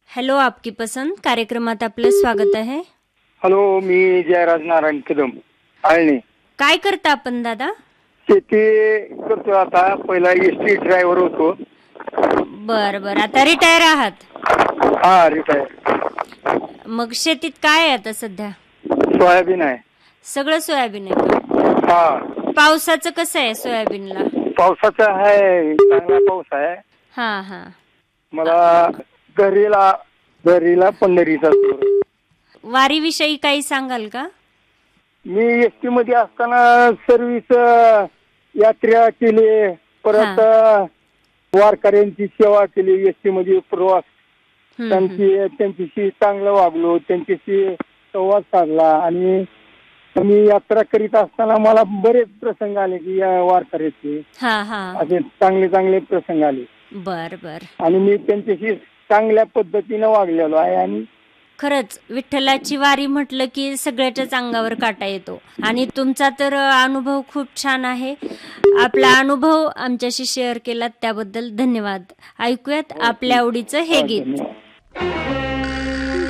Hello, आपकी पसंत कार्यक्रमात आपलं स्वागत आहे. हॅलो, मी जयराज नारायण कदम आळणी. काय करता आपण दादा? शेती करतो. आता पहिला एसटी ड्रायव्हर होतो. बर बर, आता रिटायर आहात? हा, रिटायर. मग शेतीत काय आहे आता सध्या? सोयाबीन आहे. सगळं सोयाबीन आहे का? हा. पावसाचं कसं आहे सोयाबीनला? पावसाचा आहे, चांगला पाऊस आहे. हा हा. मला घरीला पंढरीचा टूर. वारीविषयी काही सांगाल का? मी एसटी मध्ये असताना सर्व्हिस यात्रा केली, परत वारकऱ्यांची सेवा केली. एसटी मध्ये प्रवास त्यांच्याशी चांगलं वागलो, त्यांच्याशी संवाद साधला. आणि मी यात्रा करीत असताना मला बरेच प्रसंग आले की या वारकऱ्याचे असे चांगले चांगले प्रसंग आले. बर बर. आणि मी त्यांच्याशी चांगल्या पद्धतीने वागलेलो आहे. आणि खरंच विठ्ठलाची वारी म्हटलं की सगळ्याच्याच अंगावर काटा येतो. आणि तुमचा तर अनुभव खूप छान आहे. आपला अनुभव आमच्याशी शेअर केलात त्याबद्दल धन्यवाद. ऐकूयात आपल्या आवडीचं हे गीत.